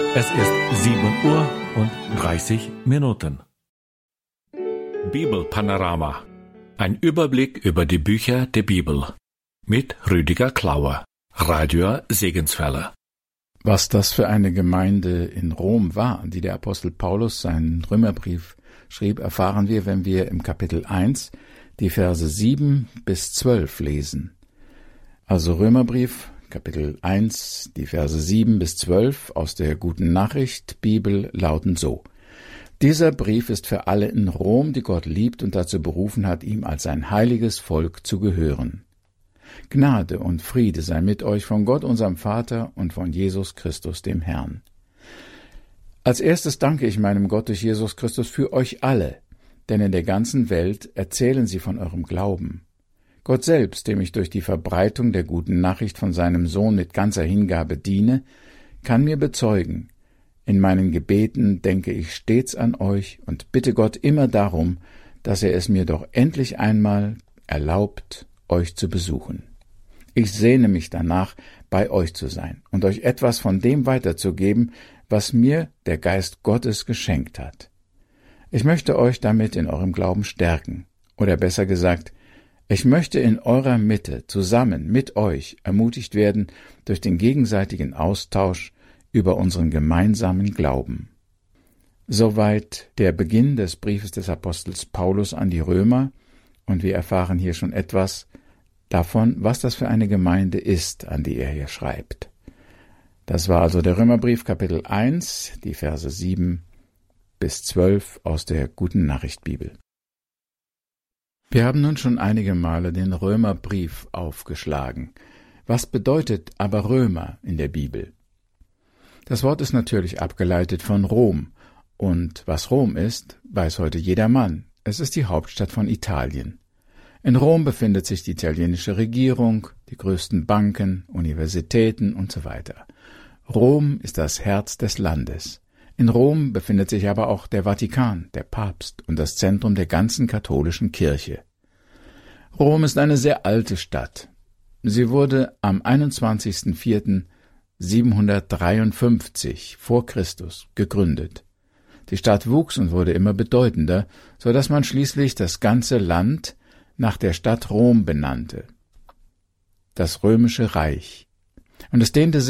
Es ist 7:30 Bibelpanorama. Ein Überblick über die Bücher der Bibel. Mit Rüdiger Klauer, Radio Segenswelle. Was das für eine Gemeinde in Rom war, die der Apostel Paulus seinen Römerbrief schrieb, erfahren wir, wenn wir im Kapitel 1 die Verse 7 bis 12 lesen. Also Römerbrief, Kapitel 1, die Verse 7 bis 12 aus der Guten Nachricht Bibel lauten so: Dieser Brief ist für alle in Rom, die Gott liebt und dazu berufen hat, ihm als ein heiliges Volk zu gehören. Gnade und Friede sei mit euch von Gott, unserem Vater, und von Jesus Christus, dem Herrn. Als erstes danke ich meinem Gott durch Jesus Christus für euch alle, denn in der ganzen Welt erzählen sie von eurem Glauben. Gott selbst, dem ich durch die Verbreitung der guten Nachricht von seinem Sohn mit ganzer Hingabe diene, kann mir bezeugen: In meinen Gebeten denke ich stets an euch und bitte Gott immer darum, dass er es mir doch endlich einmal erlaubt, euch zu besuchen. Ich sehne mich danach, bei euch zu sein und euch etwas von dem weiterzugeben, was mir der Geist Gottes geschenkt hat. Ich möchte euch damit in eurem Glauben stärken, oder besser gesagt, ich möchte in eurer Mitte zusammen mit euch ermutigt werden durch den gegenseitigen Austausch über unseren gemeinsamen Glauben. Soweit der Beginn des Briefes des Apostels Paulus an die Römer, und wir erfahren hier schon etwas davon, was das für eine Gemeinde ist, an die er hier schreibt. Das war also der Römerbrief, Kapitel 1, die Verse 7 bis 12 aus der Guten Nachricht Bibel. Wir haben nun schon einige Male den Römerbrief aufgeschlagen. Was bedeutet aber Römer in der Bibel? Das Wort ist natürlich abgeleitet von Rom, und was Rom ist, weiß heute jedermann. Es ist die Hauptstadt von Italien. In Rom befindet sich die italienische Regierung, die größten Banken, Universitäten und so weiter. Rom ist das Herz des Landes. In Rom befindet sich aber auch der Vatikan, der Papst und das Zentrum der ganzen katholischen Kirche. Rom ist eine sehr alte Stadt. Sie wurde am 21.04.753 vor Christus gegründet. Die Stadt wuchs und wurde immer bedeutender, so dass man schließlich das ganze Land nach der Stadt Rom benannte, das Römische Reich. Und es dehnte